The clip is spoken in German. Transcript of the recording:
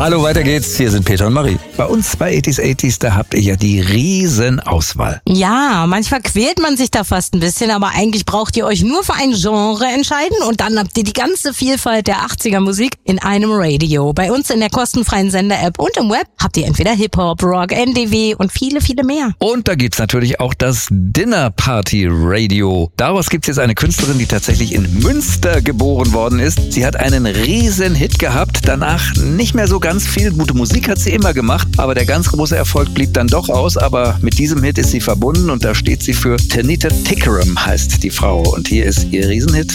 Hallo, weiter geht's. Hier sind Peter und Marie. Bei uns bei 80s, da habt ihr ja die Riesenauswahl. Ja, manchmal quält man sich da fast ein bisschen, aber eigentlich braucht ihr euch nur für ein Genre entscheiden und dann habt ihr die ganze Vielfalt der 80er Musik in einem Radio. Bei uns in der kostenfreien Sender-App und im Web habt ihr entweder Hip-Hop, Rock, NDW und viele, viele mehr. Und da gibt's natürlich auch das Dinner Party Radio. Daraus gibt's jetzt eine Künstlerin, die tatsächlich in Münster geboren worden ist. Sie hat einen riesen Hit gehabt, danach nicht mehr so ganz viel. Gute Musik hat sie immer gemacht, aber der ganz große Erfolg blieb dann doch aus. Aber mit diesem Hit ist sie verbunden und da steht sie für Tanita Tikaram, heißt die Frau. Und hier ist ihr Riesenhit.